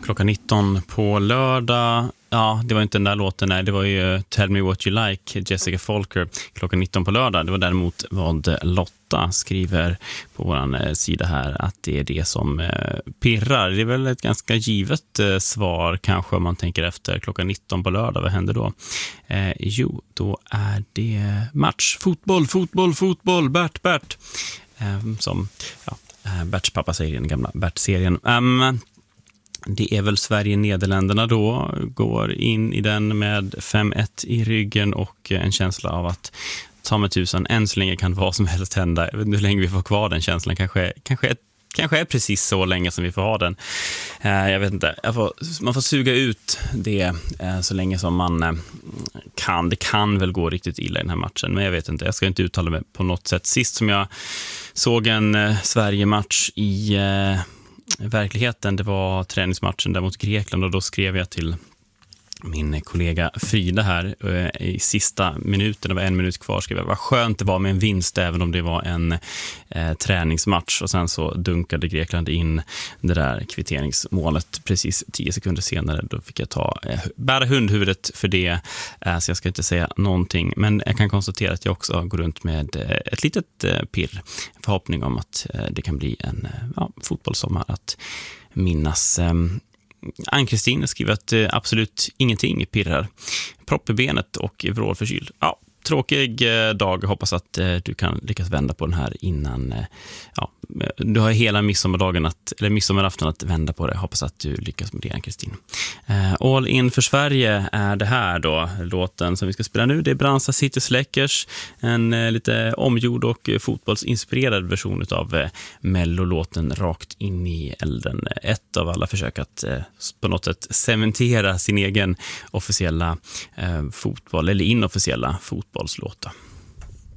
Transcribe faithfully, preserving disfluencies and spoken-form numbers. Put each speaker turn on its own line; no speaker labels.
Klockan nitton på lördag. Ja, det var inte den där låten, nej. Det var ju Tell Me What You Like, Jessica Folker. Klockan nitton på lördag. Det var däremot vad Lotta skriver på vår sida här, att det är det som eh, pirrar. Det är väl ett ganska givet eh, svar kanske om man tänker efter. Klockan nitton på lördag, vad händer då? Eh, jo, då är det match. Fotboll, fotboll, fotboll. Bert, Bert. Eh, som, ja, Berts pappa säger i den gamla Bert-serien. Um, Det är väl Sverige-Nederländerna då, går in i den med fem ett i ryggen och en känsla av att ta med tusen, än så länge kan vad som helst hända. Jag vet inte hur länge vi får kvar den känslan, kanske, kanske, ett, kanske är precis så länge som vi får ha den. Eh, jag vet inte, jag får, man får suga ut det eh, så länge som man eh, kan. Det kan väl gå riktigt illa i den här matchen, men jag vet inte, jag ska inte uttala mig på något sätt. Sist som jag såg en eh, Sverige-match i... Eh, verkligheten, det var träningsmatchen där mot Grekland, och då skrev jag till min kollega Frida här i sista minuten, det var en minut kvar, skrev jag, vad skönt det var med en vinst även om det var en eh, träningsmatch, och sen så dunkade Grekland in det där kvitteringsmålet precis tio sekunder senare. Då fick jag ta eh, bära hundhuvudet för det, eh, så jag ska inte säga någonting, men jag kan konstatera att jag också går runt med eh, ett litet eh, pirr, förhoppning om att eh, det kan bli en eh, ja, fotbollssommar att minnas. eh, Ann-Kristin skriver att eh, absolut ingenting pirrar. Propp i benet och vrålförkyld. Ja, tråkig eh, dag. Jag hoppas att eh, du kan lyckas vända på den här innan eh, ja, du har hela midsommardagen att, eller midsommarafton att vända på det. Jag hoppas att du lyckas med det, Ann-Kristin. Eh, All in för Sverige är det här då, låten som vi ska spela nu. Det är Bransa City Släckers, en eh, lite omgjord och eh, fotbollsinspirerad version av eh, Mello-låten Rakt in i elden. Ett av alla försök att eh, på något sätt cementera sin egen officiella eh, fotboll, eller inofficiella fotbollslåta.